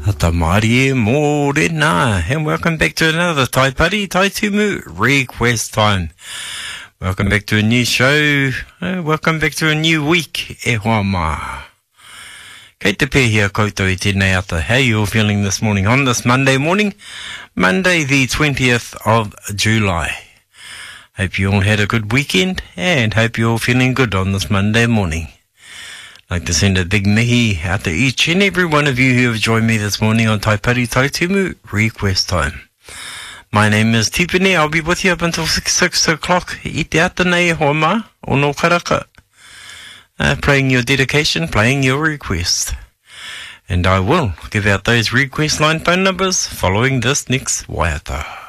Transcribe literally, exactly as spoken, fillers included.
Tamari Morena, and welcome back to another Tai Pari Tai Tumu request time. Welcome back to a new show. Uh, welcome back to a new week. E hoa mā. Kei te pēhia koutou I tēnei ata. How you all feeling this morning on this Monday morning? Monday the twentieth of July. Hope you all had a good weekend and hope you're all feeling good on this Monday morning. I'd like to send a big mihi out to each and every one of you who have joined me this morning on Tai Pari Tai Tumu request time. My name is Tipene. I'll be with you up until six, six o'clock. I te ata nei hoa mā o no karaka. Uh, praying your dedication, playing your request. And I will give out those request line phone numbers following this next waiata.